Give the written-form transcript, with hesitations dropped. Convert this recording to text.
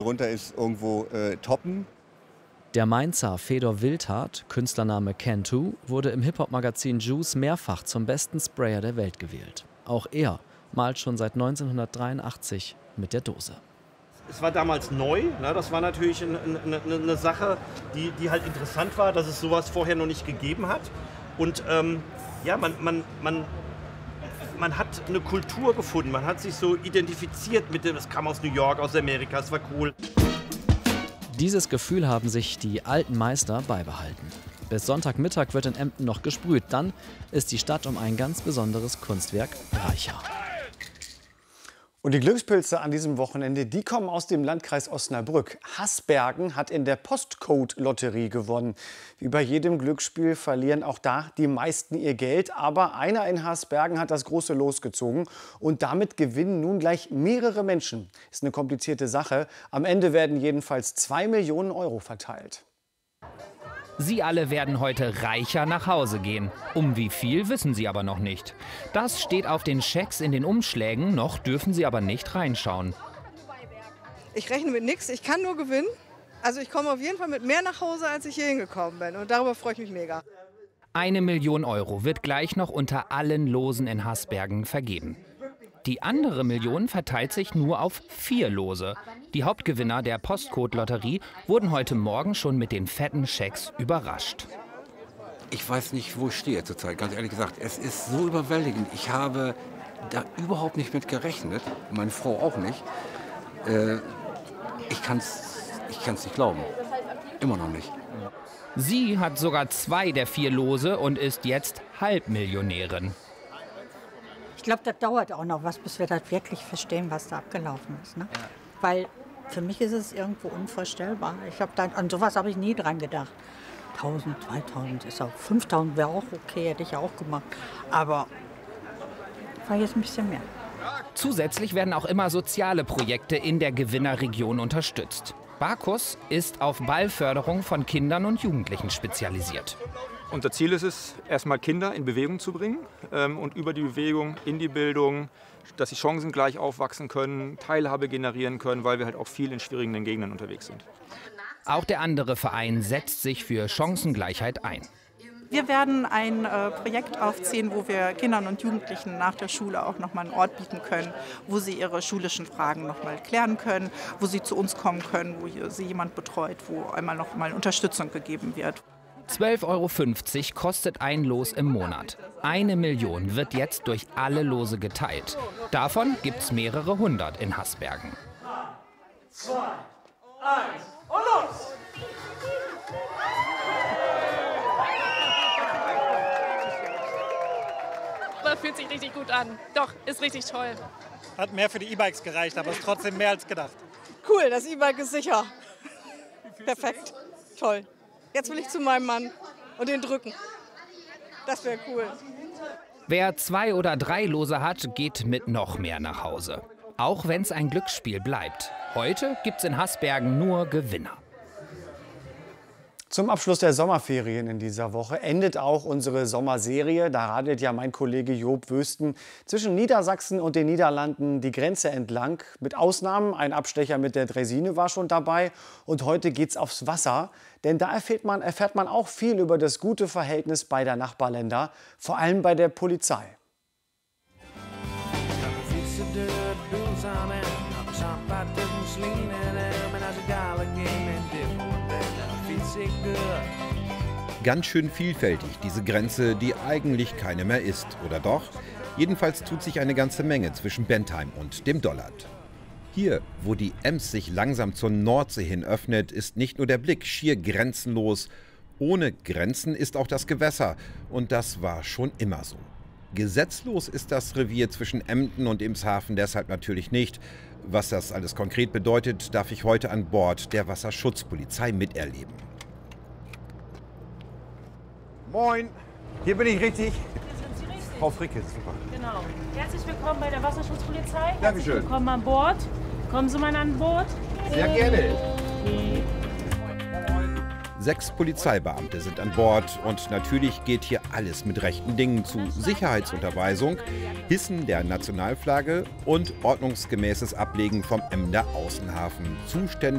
Runter ist irgendwo Toppen. Der Mainzer Fedor Wildhardt, Künstlername Cantu, wurde im Hip-Hop-Magazin Juice mehrfach zum besten Sprayer der Welt gewählt. Auch er malt schon seit 1983 mit der Dose. Es war damals neu, ne? Das war natürlich eine Sache, die halt interessant war, dass es sowas vorher noch nicht gegeben hat. Und ja, man hat eine Kultur gefunden, man hat sich so identifiziert mit dem, es kam aus New York, aus Amerika, es war cool. Dieses Gefühl haben sich die alten Meister beibehalten. Bis Sonntagmittag wird in Emden noch gesprüht, dann ist die Stadt um ein ganz besonderes Kunstwerk reicher. Und die Glückspilze an diesem Wochenende, die kommen aus dem Landkreis Osnabrück. Hasbergen hat in der Postcode-Lotterie gewonnen. Wie bei jedem Glücksspiel verlieren auch da die meisten ihr Geld. Aber einer in Hasbergen hat das große Los gezogen. Und damit gewinnen nun gleich mehrere Menschen. Ist eine komplizierte Sache. Am Ende werden jedenfalls 2 Millionen Euro verteilt. Sie alle werden heute reicher nach Hause gehen. Um wie viel, wissen sie aber noch nicht. Das steht auf den Schecks in den Umschlägen, noch dürfen sie aber nicht reinschauen. Ich rechne mit nichts, ich kann nur gewinnen. Also ich komme auf jeden Fall mit mehr nach Hause, als ich hier hingekommen bin. Und darüber freue ich mich mega. 1 Million Euro wird gleich noch unter allen Losen in Hasbergen vergeben. Die andere Million verteilt sich nur auf 4 Lose. Die Hauptgewinner der Postcode-Lotterie wurden heute Morgen schon mit den fetten Schecks überrascht. Ich weiß nicht, wo ich stehe zurzeit, ganz ehrlich gesagt. Es ist so überwältigend. Ich habe da überhaupt nicht mit gerechnet, meine Frau auch nicht. Ich kann's nicht glauben. Immer noch nicht. Sie hat sogar 2 der 4 Lose und ist jetzt Halbmillionärin. Ich glaube, das dauert auch noch was, bis wir das wirklich verstehen, was da abgelaufen ist. Ne? Ja. Weil für mich ist es irgendwo unvorstellbar. An sowas habe ich nie dran gedacht. 1000, 2000 ist auch, 5000 wäre auch okay, hätte ich auch gemacht. Aber war jetzt ein bisschen mehr. Zusätzlich werden auch immer soziale Projekte in der Gewinnerregion unterstützt. Barkus ist auf Ballförderung von Kindern und Jugendlichen spezialisiert. Unser Ziel ist es, erstmal Kinder in Bewegung zu bringen und über die Bewegung in die Bildung, dass sie chancengleich aufwachsen können, Teilhabe generieren können, weil wir halt auch viel in schwierigen Gegenden unterwegs sind. Auch der andere Verein setzt sich für Chancengleichheit ein. Wir werden ein Projekt aufziehen, wo wir Kindern und Jugendlichen nach der Schule auch noch mal einen Ort bieten können, wo sie ihre schulischen Fragen noch mal klären können, wo sie zu uns kommen können, wo sie jemand betreut, wo einmal noch mal Unterstützung gegeben wird. 12,50 Euro kostet ein Los im Monat. 1 Million wird jetzt durch alle Lose geteilt. Davon gibt es mehrere hundert in Hasbergen. 2, 1 und los! Das fühlt sich richtig gut an. Doch, ist richtig toll. Hat mehr für die E-Bikes gereicht, aber ist trotzdem mehr als gedacht. Cool, das E-Bike ist sicher. Perfekt, toll. Jetzt will ich zu meinem Mann und den drücken. Das wäre cool. Wer 2 oder 3 Lose hat, geht mit noch mehr nach Hause. Auch wenn es ein Glücksspiel bleibt. Heute gibt es in Hasbergen nur Gewinner. Zum Abschluss der Sommerferien in dieser Woche endet auch unsere Sommerserie. Da radelt ja mein Kollege Job Wösten zwischen Niedersachsen und den Niederlanden die Grenze entlang. Mit Ausnahmen, ein Abstecher mit der Draisine war schon dabei. Und heute geht's aufs Wasser. Denn da erfährt man auch viel über das gute Verhältnis beider Nachbarländer, vor allem bei der Polizei. Ganz schön vielfältig, diese Grenze, die eigentlich keine mehr ist, oder doch? Jedenfalls tut sich eine ganze Menge zwischen Bentheim und dem Dollard. Hier, wo die Ems sich langsam zur Nordsee hin öffnet, ist nicht nur der Blick schier grenzenlos. Ohne Grenzen ist auch das Gewässer. Und das war schon immer so. Gesetzlos ist das Revier zwischen Emden und Emshaven deshalb natürlich nicht. Was das alles konkret bedeutet, darf ich heute an Bord der Wasserschutzpolizei miterleben. Moin, hier bin ich richtig. Hier sind Sie richtig. Frau Fricke, super. Genau. Herzlich willkommen bei der Wasserschutzpolizei. Dankeschön. Herzlich willkommen an Bord. Kommen Sie mal an Bord. Sehr gerne. 6 Polizeibeamte sind an Bord und natürlich geht hier alles mit rechten Dingen zu. Sicherheitsunterweisung, Hissen der Nationalflagge und ordnungsgemäßes Ablegen vom Emder Außenhafen. Zuständig